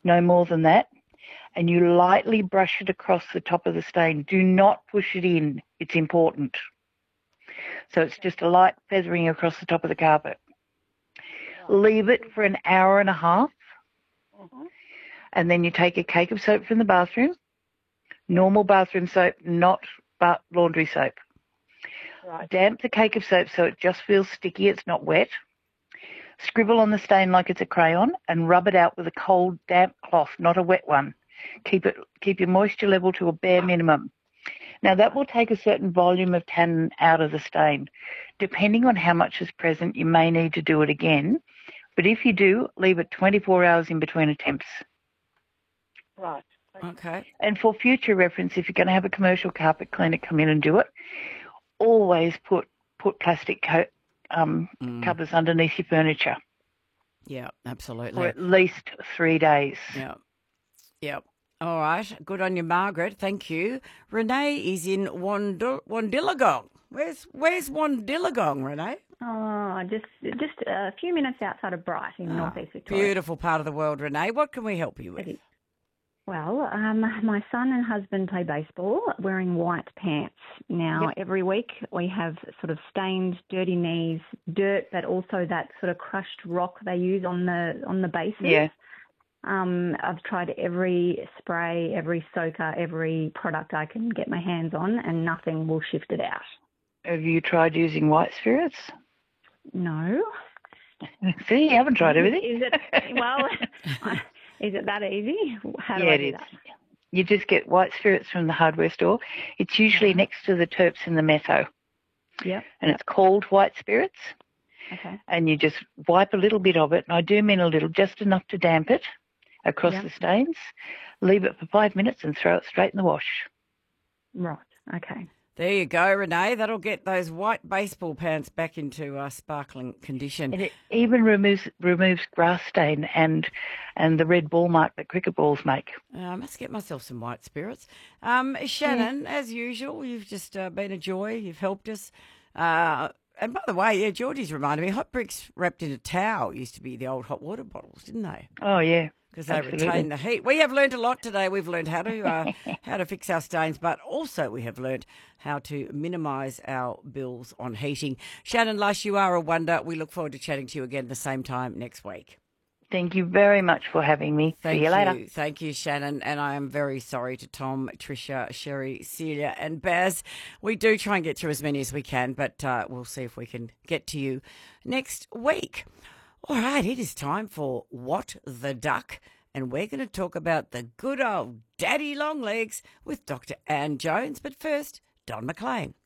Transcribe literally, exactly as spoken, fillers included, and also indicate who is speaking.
Speaker 1: no more than that. And you lightly brush it across the top of the stain. Do not push it in. It's important. So it's just a light feathering across the top of the carpet. Leave it for an hour and a half.
Speaker 2: Mm-hmm.
Speaker 1: And then you take a cake of soap from the bathroom, normal bathroom soap, not but laundry soap.
Speaker 2: Right.
Speaker 1: Damp the cake of soap so it just feels sticky, it's not wet. Scribble on the stain like it's a crayon and rub it out with a cold, damp cloth, not a wet one. Keep it, keep your moisture level to a bare minimum. Now, that will take a certain volume of tannin out of the stain. Depending on how much is present, you may need to do it again. But if you do, leave it twenty-four hours in between attempts.
Speaker 2: Right.
Speaker 3: Okay.
Speaker 1: And for future reference, if you're going to have a commercial carpet cleaner come in and do it, always put put plastic co- um,
Speaker 3: Mm.
Speaker 1: covers underneath your furniture
Speaker 3: Yeah, absolutely.
Speaker 1: for at least three days.
Speaker 3: Yeah. Yep. All right. Good on you, Margaret. Thank you. Renee is in Wand- Wandillagong. Where's Where's Wandillagong, Renee?
Speaker 4: Oh, just just a few minutes outside of Bright in
Speaker 3: Ah,
Speaker 4: northeast Victoria.
Speaker 3: Beautiful part of the world, Renee. What can we help you with?
Speaker 4: It is. Well, um, my son and husband play baseball wearing white pants. Now,
Speaker 1: Yep.
Speaker 4: every week we have sort of stained, dirty knees, dirt, but also that sort of crushed rock they use on the on the bases.
Speaker 1: Yeah.
Speaker 4: Um, I've tried every spray, every soaker, every product I can get my hands on, and nothing will shift it out.
Speaker 1: Have you tried using white spirits?
Speaker 4: No.
Speaker 1: See, you haven't tried everything.
Speaker 4: Is it, well, is it that easy? How do
Speaker 1: Yeah,
Speaker 4: I
Speaker 1: it
Speaker 4: do
Speaker 1: is.
Speaker 4: that?
Speaker 1: You just get white spirits from the hardware store. It's usually next to the terps and the metho,
Speaker 4: Yep.
Speaker 1: and it's called white spirits.
Speaker 4: Okay.
Speaker 1: And you just wipe a little bit of it, and I do mean a little, just enough to damp it across
Speaker 4: Yep.
Speaker 1: the stains. Leave it for five minutes and throw it straight in the wash.
Speaker 4: Right. Okay.
Speaker 3: There you go, Renee. That'll get those white baseball pants back into uh, sparkling condition.
Speaker 1: And it even removes removes grass stain and and the red ball mark that cricket balls make.
Speaker 3: Uh, I must get myself some white spirits. Um, Shannon, as usual, you've just uh, been a joy. You've helped us. Uh, and by the way, yeah, Georgie's reminded me, hot bricks wrapped in a towel used to be the old hot water bottles, didn't they?
Speaker 1: Oh yeah,
Speaker 3: Because they
Speaker 1: absolutely.
Speaker 3: retain the heat. We have learned a lot today. We've learned how to uh, how to fix our stains, but also we have learned how to minimise our bills on heating. Shannon Lush, you are a wonder. We look forward to chatting to you again the same time next week.
Speaker 1: Thank you very much for having me.
Speaker 3: Thank
Speaker 1: See you later.
Speaker 3: Thank you, Shannon. And I am very sorry to Tom, Tricia, Sherry, Celia and Baz. We do try and get through as many as we can, but uh, we'll see if we can get to you next week. All right, it is time for What the Duck, and we're going to talk about the good old daddy long legs with Doctor Anne Jones. But first, Don McLean.